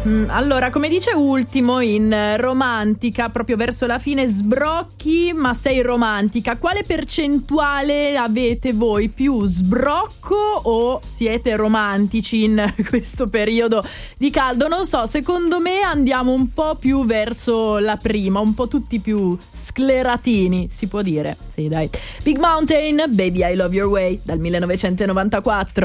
Allora, come dice Ultimo in Romantica, proprio verso la fine, sbrocchi ma sei romantica. Quale percentuale avete voi? Più sbrocco o siete romantici in questo periodo di caldo? Non so, secondo me andiamo un po' più verso la prima, un po' tutti più scleratini, si può dire. Sì, dai. Big Mountain, Baby I Love Your Way, dal 1994.